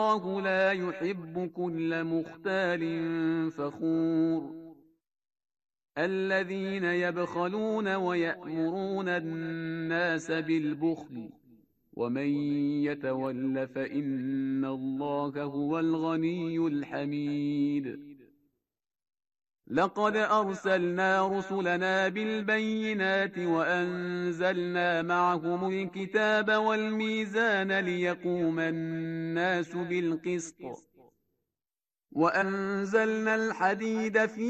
والله لا يحب كل مختال فخور الذين يبخلون ويأمرون الناس بالبخل ومن يتول فإن الله هو الغني الحميد. لقد أرسلنا رسلنا بالبينات وأنزلنا معهم الكتاب والميزان ليقوم الناس بالقسط وأنزلنا الحديد فيه